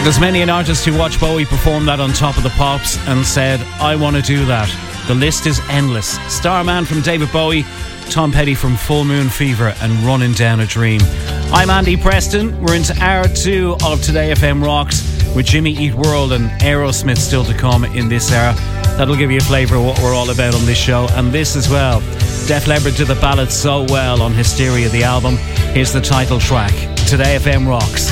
There's many an artist who watched Bowie perform that on Top of the Pops and said, I want to do that. The list is endless. Starman from David Bowie, Tom Petty from Full Moon Fever and Running Down a Dream. I'm Andy Preston. We're into hour 2 of Today FM Rocks with Jimmy Eat World and Aerosmith still to come in this hour. That'll give you a flavour of what we're all about on this show. And this as well. Def Leppard did the ballad so well on Hysteria, the album. Here's the title track. Today FM Rocks.